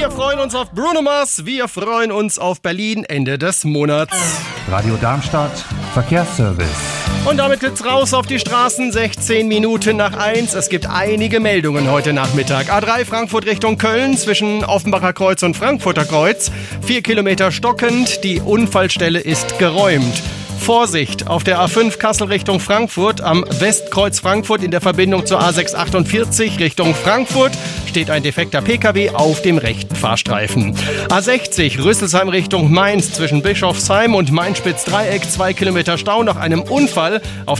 Wir freuen uns auf Bruno Mars, wir freuen uns auf Berlin Ende des Monats. Radio Darmstadt, Verkehrsservice. Und damit geht's raus auf die Straßen, 16 Minuten nach 1. Es gibt einige Meldungen heute Nachmittag. A3 Frankfurt Richtung Köln zwischen Offenbacher Kreuz und Frankfurter Kreuz. 4 Kilometer stockend, die Unfallstelle ist geräumt. Vorsicht auf der A5 Kassel Richtung Frankfurt. Am Westkreuz Frankfurt in der Verbindung zur A648 Richtung Frankfurt steht ein defekter Pkw auf dem rechten Fahrstreifen. A60 Rüsselsheim Richtung Mainz zwischen Bischofsheim und Mainspitz-Dreieck. 2 Kilometer Stau nach einem Unfall auf